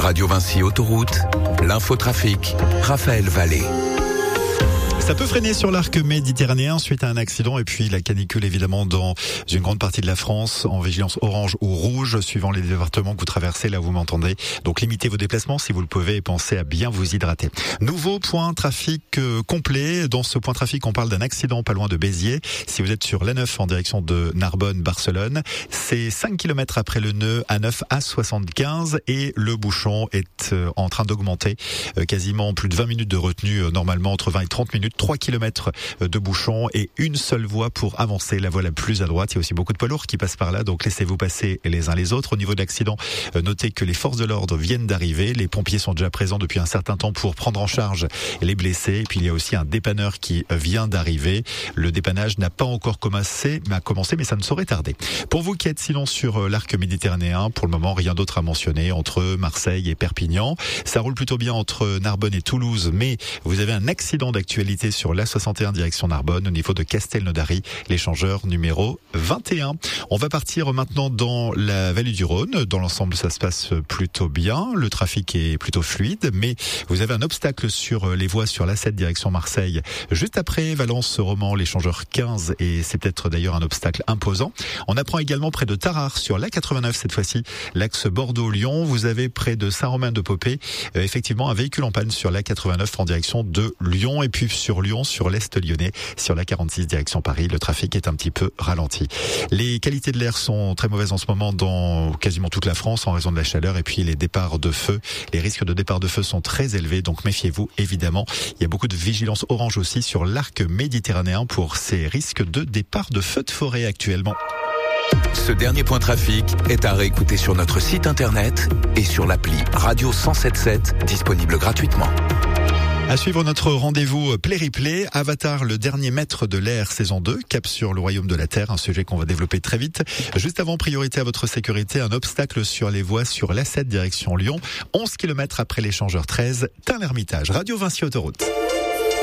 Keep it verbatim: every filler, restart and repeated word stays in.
Radio Vinci Autoroute, l'infotrafic, Raphaël Vallée. Ça peut freiner sur l'arc méditerranéen suite à un accident et puis la canicule évidemment dans une grande partie de la France en vigilance orange ou rouge suivant les départements que vous traversez, là vous m'entendez. Donc limitez vos déplacements si vous le pouvez et pensez à bien vous hydrater. Nouveau point trafic euh, complet. Dans ce point trafic, on parle d'un accident pas loin de Béziers. Si vous êtes sur l'A neuf en direction de Narbonne, Barcelone, c'est cinq kilomètres après le nœud A neuf A soixante-quinze et le bouchon est euh, en train d'augmenter. Euh, quasiment plus de vingt minutes de retenue, euh, normalement entre vingt et trente minutes. trois kilomètres de bouchon et une seule voie pour avancer, la voie la plus à droite. Il y a aussi beaucoup de poids lourds qui passent par là, donc laissez-vous passer les uns les autres. Au niveau de l'accident, notez que les forces de l'ordre viennent d'arriver. Les pompiers sont déjà présents depuis un certain temps pour prendre en charge les blessés. Et puis il y a aussi un dépanneur qui vient d'arriver. Le dépannage n'a pas encore commencé, mais a commencé, mais ça ne saurait tarder. Pour vous qui êtes sinon sur l'arc méditerranéen, pour le moment, rien d'autre à mentionner entre Marseille et Perpignan. Ça roule plutôt bien entre Narbonne et Toulouse, mais vous avez un accident d'actualité sur l'A soixante et un direction Narbonne au niveau de Castelnaudary, l'échangeur numéro vingt et un. On va partir maintenant dans la vallée du Rhône. Dans l'ensemble, ça se passe plutôt bien. Le trafic est plutôt fluide, mais vous avez un obstacle sur les voies sur l'A sept direction Marseille. Juste après Valence-Roman, l'échangeur quinze, et c'est peut-être d'ailleurs un obstacle imposant. On apprend également près de Tarare sur l'A quatre-vingt-neuf cette fois-ci, l'axe Bordeaux-Lyon. Vous avez près de Saint-Romain-de-Popé, euh, effectivement un véhicule en panne sur l'A quatre-vingt-neuf en direction de Lyon, et puis sur Lyon, sur l'Est lyonnais, sur l'A quarante-six direction Paris, le trafic est un petit peu ralenti. Les qualités de l'air sont très mauvaises en ce moment dans quasiment toute la France en raison de la chaleur, et puis les départs de feu, les risques de départ de feu sont très élevés, donc méfiez-vous évidemment. Il y a beaucoup de vigilance orange aussi sur l'arc méditerranéen pour ces risques de départ de feux de forêt actuellement. Ce dernier point trafic est à réécouter sur notre site internet et sur l'appli Radio cent soixante-dix-sept, disponible gratuitement. À suivre notre rendez-vous Play Replay, Avatar, le dernier maître de l'air, saison deux, cap sur le royaume de la Terre, un sujet qu'on va développer très vite. Juste avant, priorité à votre sécurité, un obstacle sur les voies sur l'A sept direction Lyon, onze kilomètres après l'échangeur treize, Tain-l'Hermitage, Radio Vinci Autoroute.